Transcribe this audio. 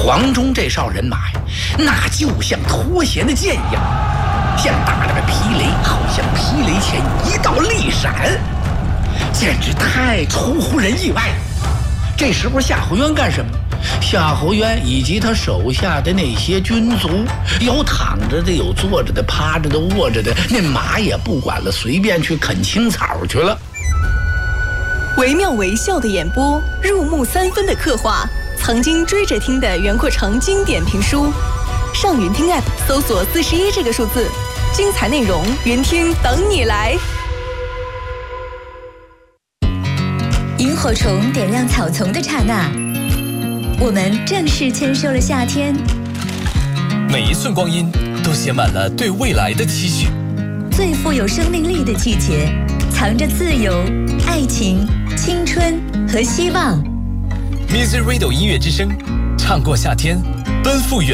黄忠这哨人马呀，那就像脱弦的箭一样，像打了个霹雷，好像霹雷前一道利闪，简直太出乎人意外了。这时候夏侯渊干什么？夏侯渊以及他手下的那些军卒，有躺着的，有坐着的，趴着的，卧着的，那马也不管了，随便去啃青草去了。 惟妙惟肖的演播，入木3分的刻画，曾经追着听的袁阔成经典评书。上云听 App 搜索41这个数字，精彩内容云听等你来。 萤火虫点亮草丛的刹那，我们正式签收了夏天。 每一寸光阴都写满了对未来的期许。 最富有生命力的季节，藏着自由、爱情、青春和希望。 Music Radio 音乐之声，唱过夏天，奔赴远